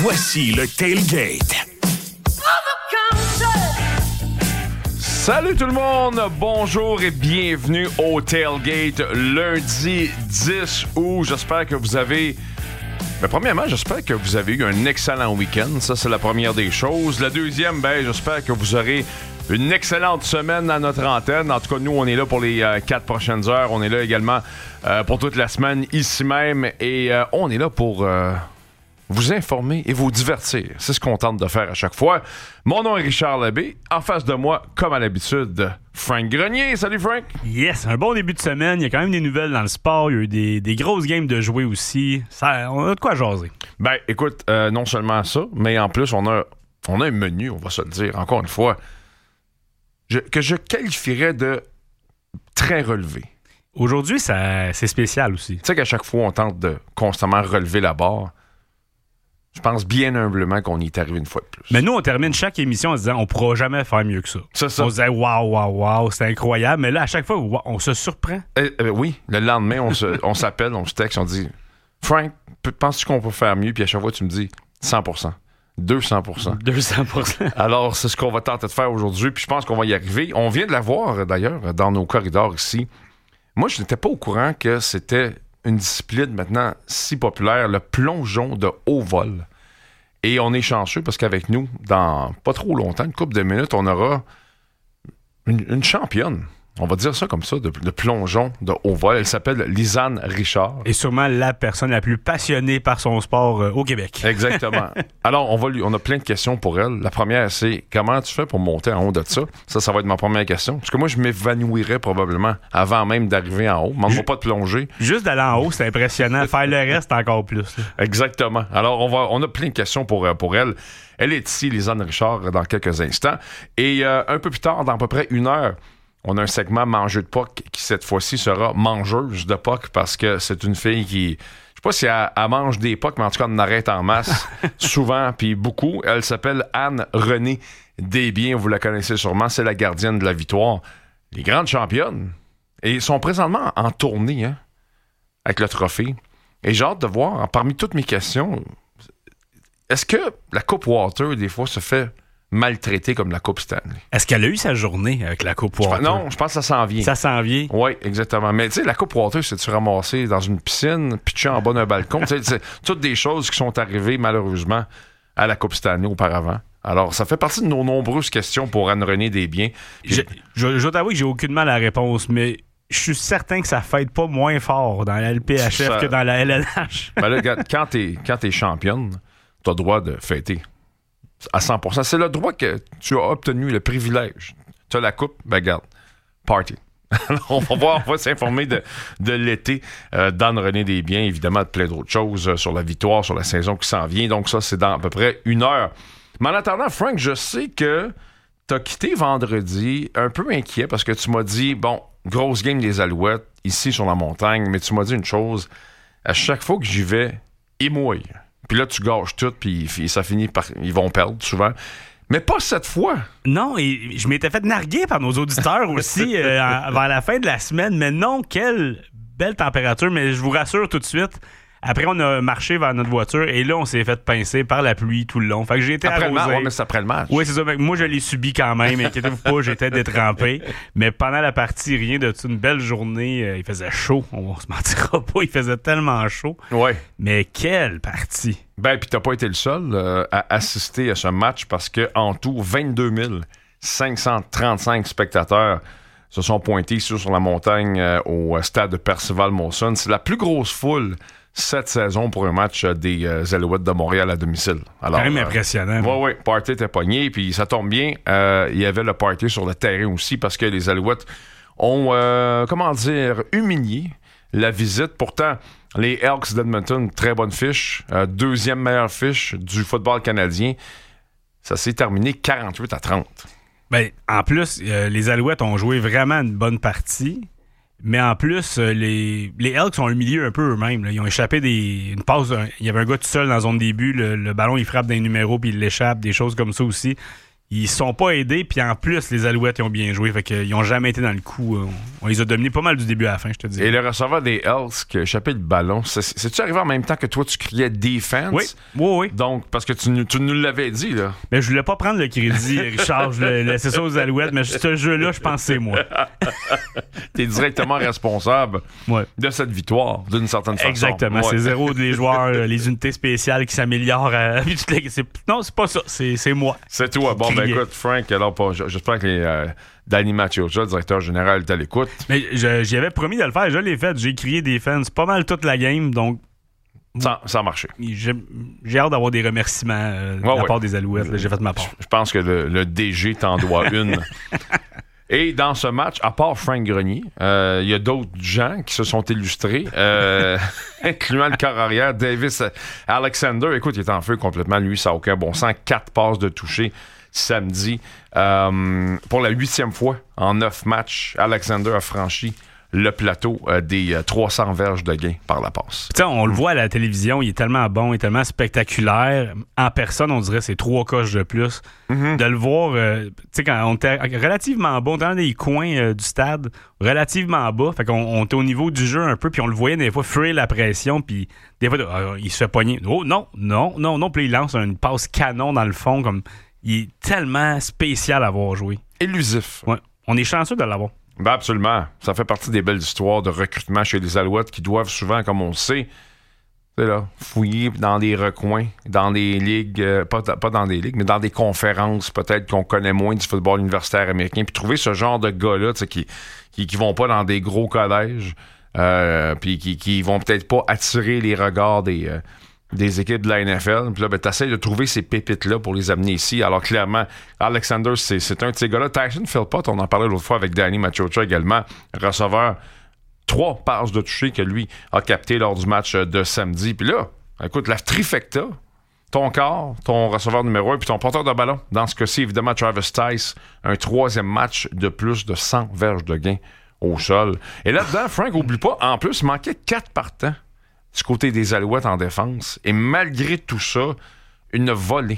Voici le Tailgate. Salut tout le monde, bonjour et bienvenue au Tailgate lundi 10 août. J'espère que vous avez... Mais premièrement, j'espère que vous avez eu un excellent week-end. Ça, c'est la première des choses. La deuxième, j'espère que vous aurez une excellente semaine à notre antenne. En tout cas, nous, on est là pour les 4 prochaines heures. On est là également pour toute la semaine ici même. Et on est là pour... vous informer et vous divertir. C'est ce qu'on tente de faire à chaque fois. Mon nom est Richard Labbé. En face de moi, comme à l'habitude, Frank Grenier. Salut Frank! Yes, un bon début de semaine. Il y a quand même des nouvelles dans le sport. Il y a eu des grosses games de jouer aussi. On a de quoi jaser. Ben, écoute, non seulement ça, mais en plus, on a un menu, on va se le dire, encore une fois, que je qualifierais de très relevé. Aujourd'hui, c'est spécial aussi. Tu sais qu'à chaque fois, on tente de constamment relever la barre. Je pense bien humblement qu'on y est arrivé une fois de plus. Mais nous, on termine chaque émission en se disant on pourra jamais faire mieux que ça. C'est ça. On se disait waouh, c'est incroyable. Mais là, à chaque fois, on se surprend. Oui, le lendemain, on s'appelle, on se texte, on dit Frank, penses-tu qu'on peut faire mieux? Puis à chaque fois, tu me dis 100%. 200%. 200%. Alors, c'est ce qu'on va tenter de faire aujourd'hui. Puis je pense qu'on va y arriver. On vient de la voir, d'ailleurs, dans nos corridors ici. Moi, je n'étais pas au courant que c'était une discipline maintenant si populaire, le plongeon de haut vol. Et on est chanceux parce qu'avec nous, dans pas trop longtemps, une couple de minutes, on aura une championne. On va dire ça comme ça, de plongeon de haut vol. Elle s'appelle Lisanne Richard. Et sûrement la personne la plus passionnée par son sport au Québec. Exactement. Alors, on a plein de questions pour elle. La première, c'est comment tu fais pour monter en haut de ça? Ça va être ma première question. Parce que moi, je m'évanouirais probablement avant même d'arriver en haut. Demande-moi pas de plonger. Juste d'aller en haut, c'est impressionnant. Faire le reste, encore plus. Là. Exactement. Alors, on a plein de questions pour elle. Elle est ici, Lisanne Richard, dans quelques instants. Et un peu plus tard, dans à peu près 1 heure, on a un segment Mangeux de POC qui, cette fois-ci, sera mangeuse de POC parce que c'est une fille qui... Je sais pas si elle mange des POC, mais en tout cas, elle en arrête en masse, souvent, puis beaucoup. Elle s'appelle Anne-Renée Desbiens. Vous la connaissez sûrement. C'est la gardienne de la victoire. Les grandes championnes. Et ils sont présentement en tournée avec le trophée. Et j'ai hâte de voir, parmi toutes mes questions, est-ce que la Coupe Water, des fois, se fait maltraitée comme la Coupe Stanley? Est-ce qu'elle a eu sa journée avec la Coupe Water? Non, je pense que ça s'en vient. Ça s'en vient? Oui, exactement. Mais tu sais, la Coupe Water, c'est-tu ramasser dans une piscine, pitcher en bas d'un balcon? C'est toutes des choses qui sont arrivées, malheureusement, à la Coupe Stanley auparavant. Alors, ça fait partie de nos nombreuses questions pour Anne-Renée Desbiens. Je dois t'avouer que j'ai aucunement la réponse, mais je suis certain que ça fête pas moins fort dans la LPHF que dans la LNH. Ben là, quand t'es championne, t'as le droit de fêter à 100%. C'est le droit que tu as obtenu, le privilège. Tu as la coupe, regarde, party. Alors, on va s'informer de l'été d'Anne-Renée Desbiens, évidemment, de plein d'autres choses sur la victoire, sur la saison qui s'en vient. Donc ça, c'est dans à peu près 1 heure. Mais en attendant, Frank, je sais que tu as quitté vendredi un peu inquiet parce que tu m'as dit, bon, grosse game des Alouettes, ici sur la montagne, mais tu m'as dit une chose, à chaque fois que j'y vais, ils mouillent. Puis là, tu gâches tout, puis ça finit par... Ils vont perdre, souvent. Mais pas cette fois. Non, et je m'étais fait narguer par nos auditeurs aussi vers la fin de la semaine. Mais non, quelle belle température. Mais je vous rassure tout de suite, après, on a marché vers notre voiture et là, on s'est fait pincer par la pluie tout le long. Fait que j'ai été après arrosé. Le match, mais c'est après le match. Oui, c'est ça. Moi, je l'ai subi quand même. Inquiétez-vous pas, j'étais détrempé. Mais pendant la partie, rien de tout. Une belle journée. Il faisait chaud. On se mentira pas. Il faisait tellement chaud. Ouais. Mais quelle partie! Ben, puis t'as pas été le seul à assister à ce match parce que en tout, 22 535 spectateurs se sont pointés ici sur la montagne au stade de Percival-Molson. C'est la plus grosse foule cette saison pour un match des Alouettes de Montréal à domicile. Alors, quand même impressionnant. Oui, party était pogné, puis ça tombe bien. Il y avait le party sur le terrain aussi parce que les Alouettes ont, humilié la visite. Pourtant, les Elks d'Edmonton, très bonne fiche. Deuxième meilleure fiche du football canadien. Ça s'est terminé 48-30. Ben, en plus, les Alouettes ont joué vraiment une bonne partie. Mais en plus, les Elks ont humilié un peu eux-mêmes. Là. Ils ont échappé une passe. Il y avait un gars tout seul dans la zone début. Le ballon, il frappe d'un numéro puis il l'échappe. Des choses comme ça aussi. Ils se sont pas aidés, puis en plus, les Alouettes ils ont bien joué. Fait qu'ils n'ont jamais été dans le coup. On les a dominés pas mal du début à la fin, je te dis. Et le receveur des Elks qui a échappé le ballon, c'est-tu arrivé en même temps que toi, tu criais defense? Oui. Donc, parce que tu nous l'avais dit, là. Mais je voulais pas prendre le crédit, Richard. Je voulais laisser ça aux Alouettes, mais ce jeu-là, je pense que c'est moi. T'es directement responsable de cette victoire, d'une certaine façon. Exactement. C'est zéro des joueurs, les unités spéciales qui s'améliorent. Non, c'est pas ça. C'est moi. C'est toi. Bon, ben écoute, Frank, alors j'espère que Danny Maciocia, le directeur général, est à l'écoute. Mais j'y avais promis de le faire. Je l'ai fait. J'ai crié defense pas mal toute la game, donc... Ça a marché. J'ai hâte d'avoir des remerciements de la part des Alouettes. Là, j'ai fait ma part. Je pense que le DG t'en doit une. Et dans ce match, à part Frank Grenier, il y a d'autres gens qui se sont illustrés, incluant le corps arrière, Davis Alexander. Écoute, il est en feu complètement. Lui, ça n'a aucun bon sens. 4 passes de toucher samedi. Pour la 8e fois en 9 matchs, Alexander a franchi le plateau des 300 verges de gain par la passe. T'sais, on le voit à la télévision, il est tellement bon, il est tellement spectaculaire. En personne, on dirait que c'est 3 coches de plus. De le voir, quand on était relativement bon, dans les coins du stade, relativement bas, fait qu'on était au niveau du jeu un peu, puis on le voyait des fois fuir la pression, puis des fois, il se fait pogner. Oh non, puis il lance une passe canon dans le fond, comme il est tellement spécial à avoir joué. Élusif. Ouais. On est chanceux de l'avoir. Ben absolument. Ça fait partie des belles histoires de recrutement chez les Alouettes qui doivent souvent, comme on le sait, fouiller dans des recoins, dans des ligues, pas dans des ligues, mais dans des conférences peut-être qu'on connaît moins du football universitaire américain, puis trouver ce genre de gars-là qui vont pas dans des gros collèges, puis qui vont peut-être pas attirer les regards des équipes de la NFL. Puis là, ben, t'essayes de trouver ces pépites-là pour les amener ici. Alors, clairement, Alexander, c'est un de ces gars-là. Tyson Philpott, on en parlait l'autre fois avec Danny Maciocia également, receveur, 3 passes de toucher que lui a capté lors du match de samedi. Puis là, écoute, la trifecta, ton corps, ton receveur numéro 1, puis ton porteur de ballon. Dans ce cas-ci, évidemment, Travis Tice, un 3e match de plus de 100 verges de gain au sol. Et là-dedans, Frank, oublie pas, en plus, il manquait 4 partants du côté des Alouettes en défense. Et malgré tout ça, une volée.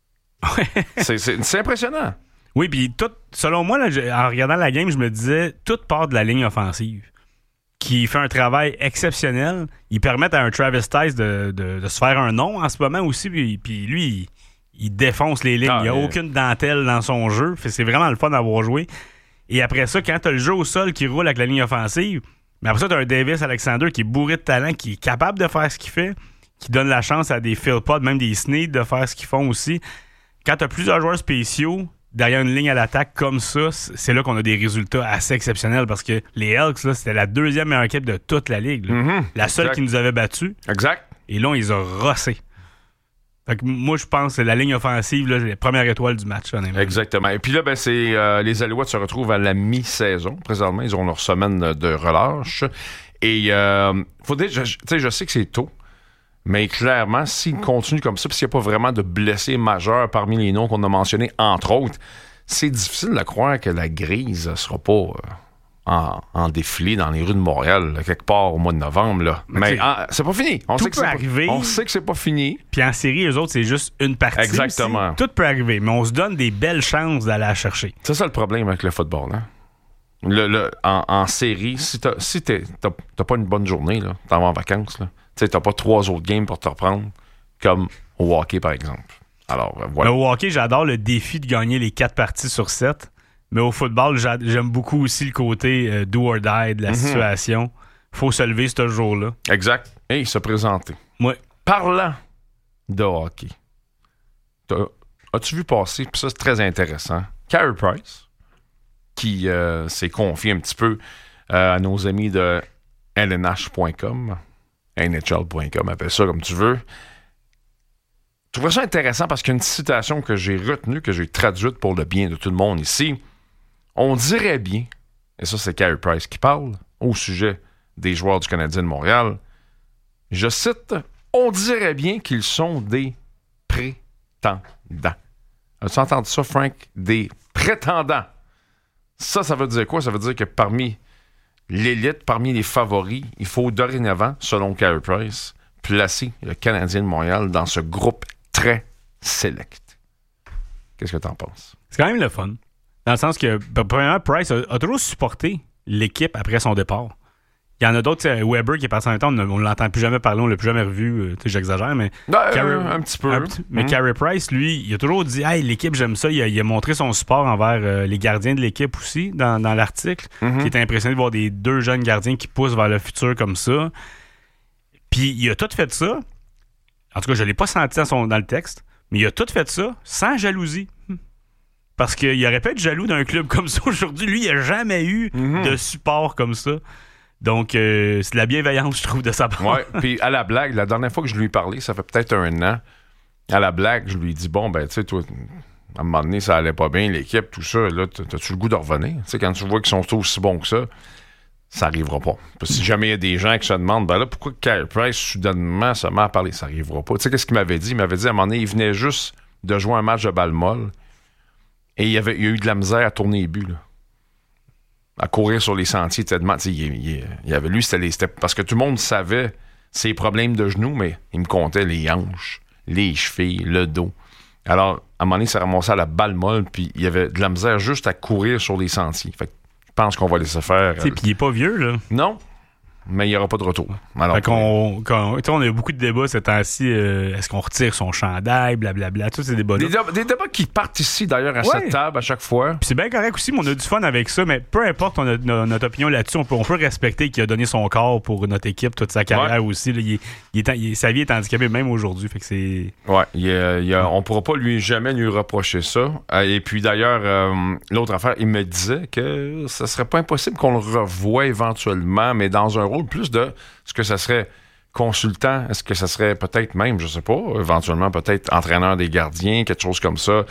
C'est impressionnant. Oui, puis selon moi, là, en regardant la game, je me disais, toute part de la ligne offensive qui fait un travail exceptionnel. Ils permettent à un Travis Tice de se faire un nom en ce moment aussi. Puis lui, il défonce les lignes. Il n'y a aucune dentelle dans son jeu. C'est vraiment le fun d'avoir joué. Et après ça, quand tu as le jeu au sol qui roule avec la ligne offensive, mais après ça, tu as un Davis Alexander qui est bourré de talent, qui est capable de faire ce qu'il fait, qui donne la chance à des Philpott, même des Snead de faire ce qu'ils font aussi. Quand tu as plusieurs joueurs spéciaux derrière une ligne à l'attaque comme ça, c'est là qu'on a des résultats assez exceptionnels parce que les Elks, là, c'était la 2e meilleure équipe de toute la ligue. La seule qui nous avait battus. Exact. Et là, on les a rossés. Fait que moi, je pense que la ligne offensive, là, c'est la première étoile du match. Honnêtement. Exactement. Et puis là, ben, les Alouettes se retrouvent à la mi-saison. Présentement, ils ont leur semaine de relâche. Et je sais que c'est tôt, mais clairement, s'ils continuent comme ça, parce qu'il n'y a pas vraiment de blessés majeurs parmi les noms qu'on a mentionnés, entre autres, c'est difficile de croire que la grise ne sera pas en défilé dans les rues de Montréal, là, quelque part au mois de novembre. Là. Mais c'est pas fini. On sait que c'est pas fini. Puis en série, eux autres, c'est juste une partie. Exactement. Aussi. Tout peut arriver, mais on se donne des belles chances d'aller la chercher. C'est ça le problème avec le football. Hein? En série, si t'as pas une bonne journée, là, t'en vas en vacances, là, t'as pas 3 autres games pour te reprendre, comme au hockey, par exemple. Alors, voilà. Mais au hockey, j'adore le défi de gagner les 4 parties sur 7. Mais au football, j'aime beaucoup aussi le côté do or die de la situation. Faut se lever ce jour-là. Exact. Et se présenter. Oui. Parlant de hockey, as-tu vu passer, puis ça c'est très intéressant, Carey Price, qui s'est confié un petit peu à nos amis de LNH.com, NHL.com, appelle ça comme tu veux. Je trouvais ça intéressant parce qu'il y a une citation que j'ai retenue, que j'ai traduite pour le bien de tout le monde ici. On dirait bien, et ça c'est Carey Price qui parle, au sujet des joueurs du Canadien de Montréal, je cite, « On dirait bien qu'ils sont des prétendants. » As-tu entendu ça, Frank? Des prétendants. Ça veut dire quoi? Ça veut dire que parmi l'élite, parmi les favoris, il faut dorénavant, selon Carey Price, placer le Canadien de Montréal dans ce groupe très sélect. Qu'est-ce que t'en penses? C'est quand même le fun. Dans le sens que, premièrement, Price a toujours supporté l'équipe après son départ. Il y en a d'autres, Weber qui est passé en même temps, on ne l'entend plus jamais parler, on ne l'a plus jamais revu, j'exagère, mais... un petit peu. Mais Carey Price, lui, il a toujours dit « Hey, l'équipe, j'aime ça ». Il a montré son support envers les gardiens de l'équipe aussi, dans l'article, qui était impressionné de voir des 2 jeunes gardiens qui poussent vers le futur comme ça. Puis il a tout fait ça, en tout cas, je ne l'ai pas senti dans le texte, mais il a tout fait ça sans jalousie. Parce qu'il aurait pu être jaloux d'un club comme ça aujourd'hui. Lui, il n'a jamais eu de support comme ça. Donc, c'est de la bienveillance, je trouve, de sa part. Ouais, puis à la blague, la dernière fois que je lui ai parlé, ça fait peut-être 1 an, à la blague, je lui ai dit, bon, ben, tu sais, toi, à un moment donné, ça allait pas bien, l'équipe, tout ça, là, t'as-tu le goût de revenir? Tu sais, quand tu vois qu'ils sont aussi bons que ça arrivera pas. Parce que si jamais il y a des gens qui se demandent, ben là, pourquoi Carey Price, soudainement, se met à parler? Ça arrivera pas. Tu sais, qu'est-ce qu'il m'avait dit? Il m'avait dit, à un moment donné, il venait juste de jouer un match de balle molle et il y a eu de la misère à tourner les buts, là. À courir sur les sentiers, tellement. Il avait, lui, c'était parce que tout le monde savait ses problèmes de genoux, mais il me comptait les hanches, les chevilles, le dos. Alors, à un moment donné, il s'est ramassé à la balle molle, puis il y avait de la misère juste à courir sur les sentiers. Fait que je pense qu'on va laisser faire. Puis il est pas vieux, là. Non, mais il n'y aura pas de retour. Alors, fait on a eu beaucoup de débats ces temps-ci. Est-ce qu'on retire son chandail, blablabla, tous ces débats-là. Des débats qui partent ici, d'ailleurs, à cette table à chaque fois. Puis c'est bien correct aussi, mais on a du fun avec ça. Mais peu importe notre opinion là-dessus, on peut respecter qu'il a donné son corps pour notre équipe, toute sa carrière aussi. Là, sa vie est handicapée même aujourd'hui. Fait que c'est... Ouais, on ne pourra pas jamais lui reprocher ça. Et puis d'ailleurs, l'autre affaire, il me disait que ce serait pas impossible qu'on le revoie éventuellement, mais dans un rôle plus de ce que ça serait consultant, est-ce que ça serait peut-être même, je sais pas, éventuellement peut-être entraîneur des gardiens, quelque chose comme ça.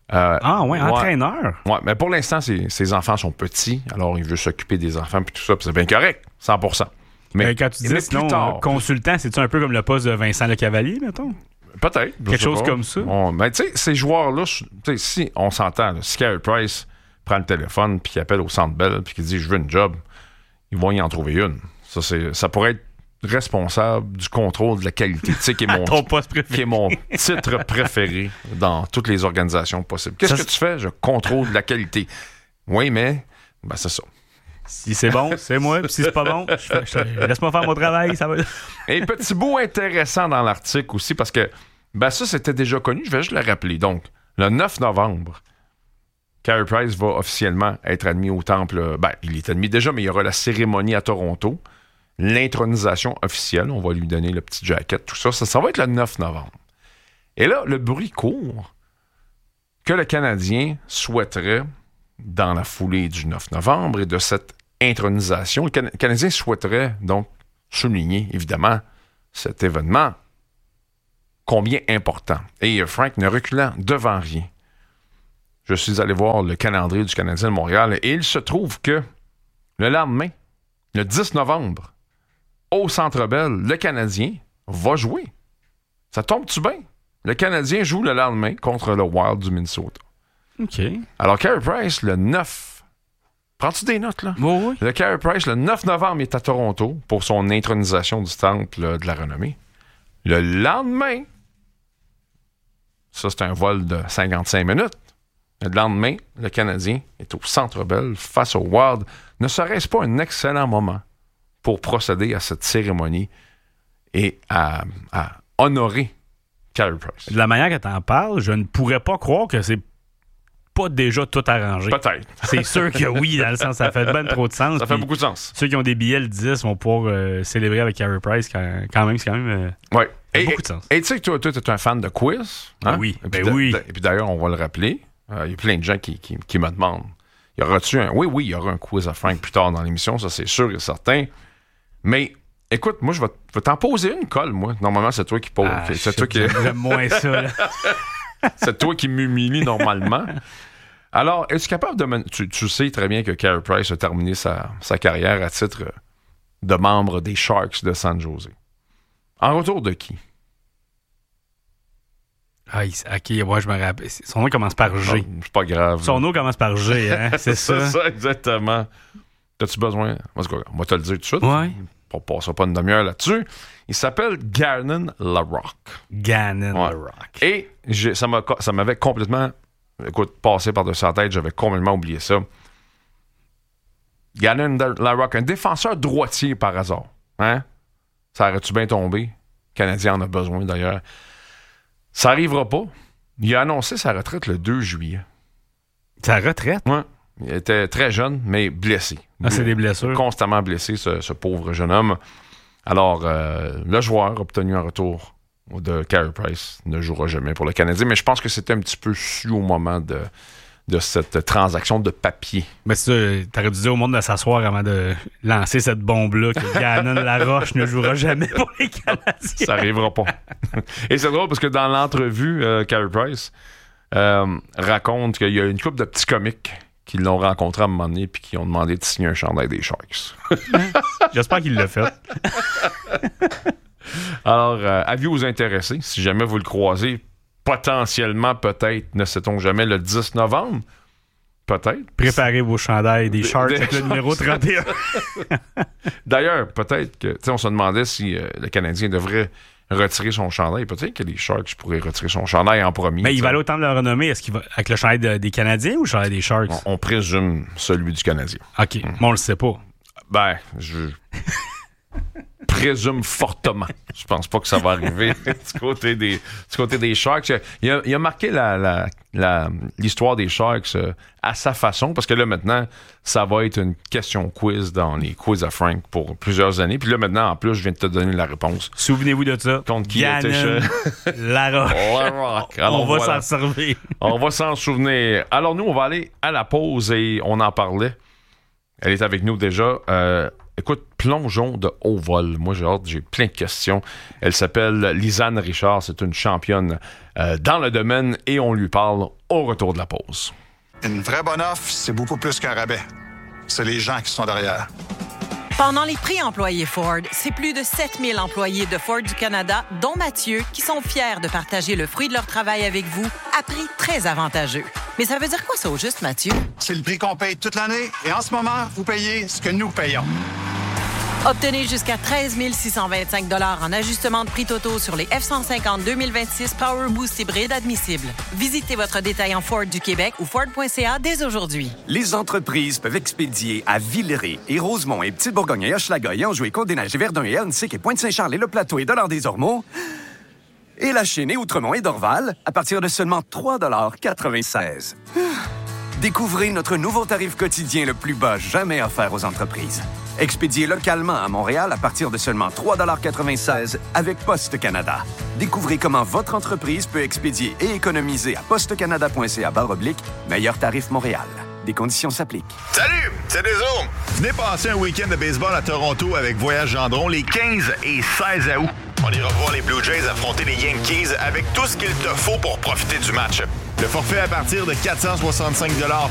Entraîneur. Ouais, mais pour l'instant, ses enfants sont petits, alors il veut s'occuper des enfants puis tout ça, puis c'est bien correct, 100%. Mais quand tu dis sinon, consultant, c'est-tu un peu comme le poste de Vincent Lecavalier, mettons? Peut-être. Quelque chose comme ça. Bon, mais tu sais, ces joueurs-là, si on s'entend, là, si Carey Price prend le téléphone puis qu'il appelle au Centre Bell puis qu'il dit « Je veux une job », ils vont y en trouver une. Ça pourrait être responsable du contrôle de la qualité, tu sais, qui est mon titre préféré dans toutes les organisations possibles. Qu'est-ce que tu fais? Je contrôle la qualité. Oui, mais c'est ça. Si c'est bon, c'est moi. Puis si c'est pas bon, laisse-moi faire mon travail. Ça va. Et petit bout intéressant dans l'article aussi, parce que ça, c'était déjà connu. Je vais juste le rappeler. Donc, le 9 novembre, Carey Price va officiellement être admis au temple. Il est admis déjà, mais il y aura la cérémonie à Toronto. L'intronisation officielle. On va lui donner le petit jacket, tout ça. Ça va être le 9 novembre. Et là, le bruit court que le Canadien souhaiterait, dans la foulée du 9 novembre et de cette intronisation, le Canadien souhaiterait donc souligner, évidemment, cet événement combien important. Et Frank ne reculant devant rien. Je suis allé voir le calendrier du Canadien de Montréal et il se trouve que le lendemain, le 10 novembre, au Centre Bell, le Canadien va jouer. Ça tombe-tu bien? Le Canadien joue le lendemain contre le Wild du Minnesota. OK. Alors, Carey Price, le 9... Prends-tu des notes, là? Oui. Le Carey Price, le 9 novembre, il est à Toronto pour son intronisation du temple de la renommée. Le lendemain, ça, c'est un vol de 55 minutes. Le lendemain, le Canadien est au Centre Bell face au Wild. Ne serait-ce pas un excellent moment pour procéder à cette cérémonie et à honorer Carey Price? De la manière que tu en parles, je ne pourrais pas croire que c'est pas déjà tout arrangé. Peut-être. C'est sûr que oui, dans le sens, ça fait ben trop de sens. Ça fait beaucoup de sens. Ceux qui ont des billets le 10 vont pouvoir célébrer avec Carey Price quand même, c'est quand même ouais. beaucoup de sens. Et tu sais que toi, tu es un fan de quiz. Hein? Oui. Oui. Et puis d'ailleurs, on va le rappeler. Il y a plein de gens qui me demandent. Y aura-tu un... Oui, il y aura un quiz à Frank plus tard dans l'émission, ça c'est sûr et certain. Mais écoute, moi, je vais t'en poser une colle, moi. Normalement, c'est toi qui poses. J'aime moins ça, là. C'est toi qui m'humilie normalement. Alors, es-tu capable de... Tu sais très bien que Carey Price a terminé sa carrière à titre de membre des Sharks de San Jose. En retour de qui? Ah, OK, ouais, je me rappelle. Son nom commence par G. Non, c'est pas grave. Son nom commence par G, hein? C'est ça. C'est ça, exactement. T'as-tu besoin? On va te le dire tout de suite. Ouais. On passera pas une demi-heure là-dessus. Il s'appelle Gannon Larocque. Gannon Larocque. Et ça m'avait complètement écoute, passé par-dessus la tête, j'avais complètement oublié ça. Galen Larocque, un défenseur droitier par hasard. Hein? Ça aurait-tu bien tombé? Le Canadien en a besoin d'ailleurs. Ça n'arrivera pas. Il a annoncé sa retraite le 2 juillet. Sa retraite? Ouais. Il était très jeune, mais blessé. C'est des blessures. Constamment blessé, ce pauvre jeune homme. Alors, le joueur a obtenu un retour de Carey Price. Ne jouera jamais pour le Canadien, mais je pense que c'était un petit peu su au moment de cette transaction de papier. Mais c'est ça, t'aurais dû dire au monde de s'asseoir avant de lancer cette bombe-là que Gannon Laroche ne jouera jamais pour les Canadiens. Ça n'arrivera pas. Et c'est drôle parce que dans l'entrevue, Carey Price raconte qu'il y a une couple de petits comiques qui l'ont rencontré à un moment donné puis qui ont demandé de signer un chandail des Sharks. J'espère qu'il l'a fait. Alors, avis aux intéressés, si jamais vous le croisez, potentiellement, peut-être, ne sait-on jamais, le 10 novembre, peut-être. Préparez vos chandails des Sharks avec le numéro 31. D'ailleurs, peut-être que, tu sais, on se demandait si le Canadien devrait retirer son chandail. Peut-être que les Sharks pourraient retirer son chandail en premier. Mais il va aller au temps de le renommer. Est-ce qu'il va avec le chandail des Canadiens ou le chandail des Sharks? On présume celui du Canadien. OK. Mais on le sait pas. Ben, je présume fortement. Je pense pas que ça va arriver du côté des Sharks. Il a marqué l'histoire des Sharks à sa façon, parce que là, maintenant, ça va être une question quiz dans les quiz à Frank pour plusieurs années. Puis là, maintenant, en plus, je viens de te donner la réponse. Souvenez-vous de ça. Contre qui Gannon Larocque. Alors, on va s'en servir. On va s'en souvenir. Alors, nous, on va aller à la pause et on en parlait. Elle est avec nous déjà. Écoute, plongeons de haut vol. Moi, j'ai plein de questions. Elle s'appelle Lisanne Richard. C'est une championne dans le domaine et on lui parle au retour de la pause. Une vraie bonne offre, c'est beaucoup plus qu'un rabais. C'est les gens qui sont derrière. Pendant les prix employés Ford, c'est plus de 7000 employés de Ford du Canada, dont Mathieu, qui sont fiers de partager le fruit de leur travail avec vous à prix très avantageux. Mais ça veut dire quoi ça au juste, Mathieu? C'est le prix qu'on paye toute l'année et en ce moment, vous payez ce que nous payons. Obtenez jusqu'à 13 625 $ en ajustement de prix totaux sur les F-150 2026 Power Boost hybride admissibles. Visitez votre détaillant Ford du Québec ou Ford.ca dès aujourd'hui. Les entreprises peuvent expédier à Villeray et Rosemont et Petite-Bourgogne et Hochelaga et Anjou et Côte-des-Neiges et Verdun et Hernesik et Pointe-Saint-Charles et Le Plateau et Dollard-des-Ormeaux et La Chine et Outremont et Dorval à partir de seulement 3,96 $. Découvrez notre nouveau tarif quotidien le plus bas jamais offert aux entreprises. Expédié localement à Montréal à partir de seulement 3,96 $ avec Poste Canada. Découvrez comment votre entreprise peut expédier et économiser à postecanada.ca/meilleur tarif Montréal. Des conditions s'appliquent. Salut, c'est Deso. Venez passer un week-end de baseball à Toronto avec Voyage Gendron les 15 et 16 août. On ira voir les Blue Jays affronter les Yankees avec tout ce qu'il te faut pour profiter du match. Le forfait à partir de 465 $